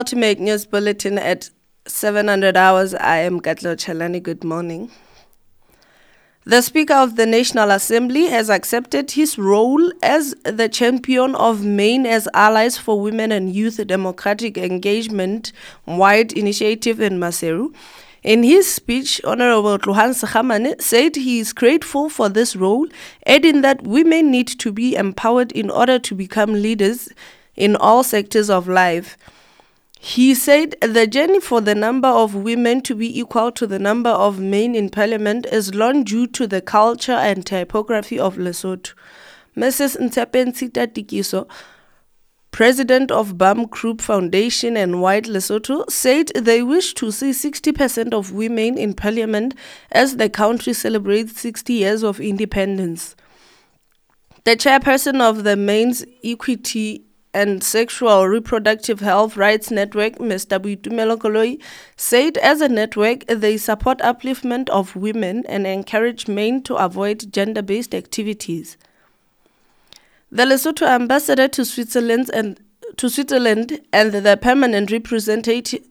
Ultimate News Bulletin at 700 hours. I am Katlo Chalani. Good morning. The Speaker of the National Assembly has accepted his role as the champion of Maine as Allies for Women and Youth Democratic Engagement Wide Initiative in Maseru. In his speech, Honorable Tluhan Sekhamane said he is grateful for this role, adding that women need to be empowered in order to become leaders in all sectors of life. He said the journey for the number of women to be equal to the number of men in parliament is long due to the culture and typography of Lesotho. Mrs. Ntsepentsita Tikiso, president of BAM Group Foundation and White Lesotho, said they wish to see 60% of women in parliament as the country celebrates 60 years of independence. The chairperson of the Men's Equity and Sexual Reproductive Health Rights Network, Mr. Boitumelo Koloi, said as a network, they support upliftment of women and encourage men to avoid gender-based activities. The Lesotho ambassador to Switzerland and the permanent representative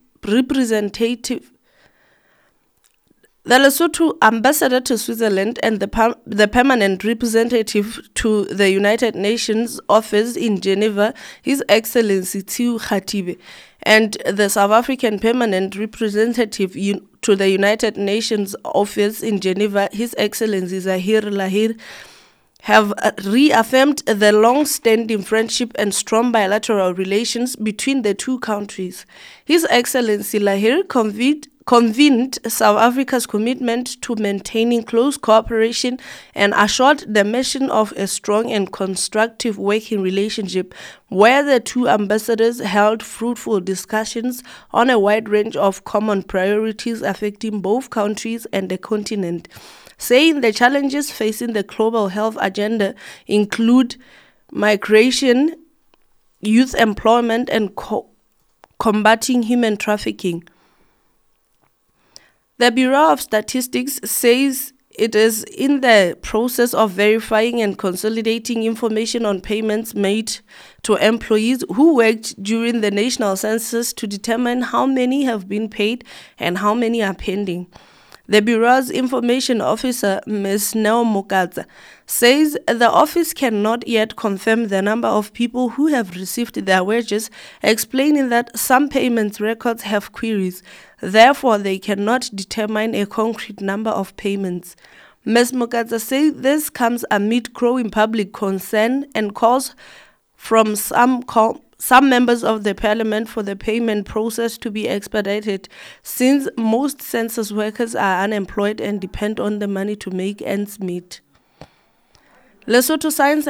The Lesotho ambassador to Switzerland and the permanent representative to the United Nations office in Geneva, His Excellency Tiu Khatibe, and the South African permanent representative to the United Nations office in Geneva, His Excellency Zahir Lahir, have reaffirmed the long-standing friendship and strong bilateral relations between the two countries. His Excellency Lahir convened South Africa's commitment to maintaining close cooperation and assured the mission of a strong and constructive working relationship, where the two ambassadors held fruitful discussions on a wide range of common priorities affecting both countries and the continent, saying the challenges facing the global health agenda include migration, youth employment, and combating human trafficking. The Bureau of Statistics says it is in the process of verifying and consolidating information on payments made to employees who worked during the national census to determine how many have been paid and how many are pending. The Bureau's information officer, Ms. Neo Mokatsa, says the office cannot yet confirm the number of people who have received their wages, explaining that some payments records have queries. Therefore, they cannot determine a concrete number of payments. Ms. Mokatsa says this comes amid growing public concern and calls from some members of the parliament for the payment process to be expedited, since most census workers are unemployed and depend on the money to make ends meet. Lesotho Science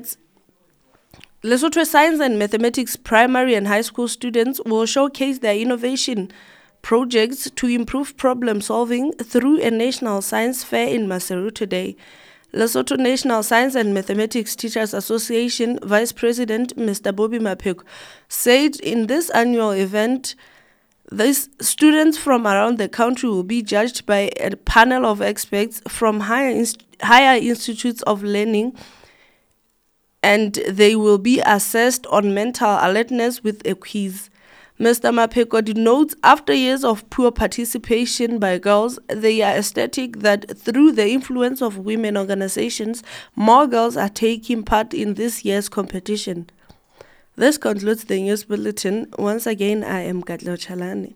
and Mathematics primary and high school students will showcase their innovation projects to improve problem solving through a national science fair in Maseru today. Lesotho National Science and Mathematics Teachers Association Vice President Mr. Bobby Mapheko said in this annual event, these students from around the country will be judged by a panel of experts from higher institutes of learning, and they will be assessed on mental alertness with a quiz. Mr. Mapheko denotes after years of poor participation by girls, they are ecstatic that through the influence of women organizations, more girls are taking part in this year's competition. This concludes the news bulletin. Once again, I am Katlo Chalani.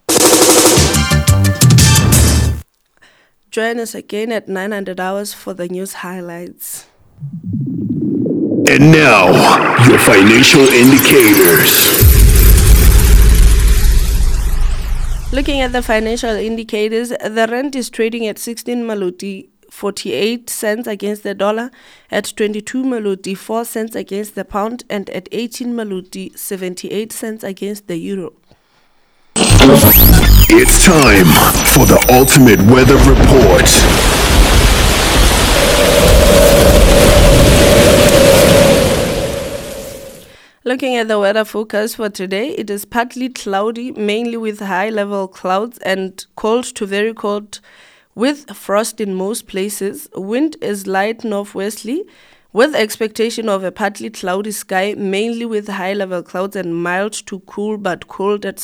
Join us again at 900 hours for the news highlights. And now, your financial indicators. Looking at the financial indicators, the rand is trading at 16 Maluti 48 cents against the dollar, at 22 Maluti 4 cents against the pound, and at 18 Maluti 78 cents against the euro. It's time for the ultimate weather report. Looking at the weather forecast for today, it is partly cloudy, mainly with high-level clouds, and cold to very cold with frost in most places. Wind is light northwesterly with expectation of a partly cloudy sky, mainly with high-level clouds and mild to cool but cold at